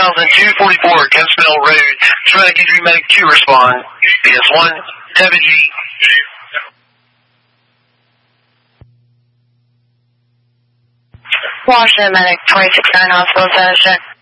244 Kempsville Road. Traumatic Injury Medic 2 respond. PS1, Devin G. Washington Medic 269 Hospital Center check.